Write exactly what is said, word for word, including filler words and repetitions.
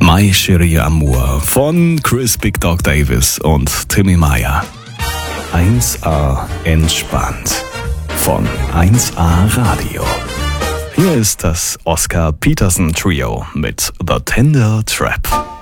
My Chérie Amour von Chris Big Dog Davis und Timmy Meyer. eins A entspannt von eins A Radio. Hier ist das Oscar Peterson Trio mit The Tender Trap.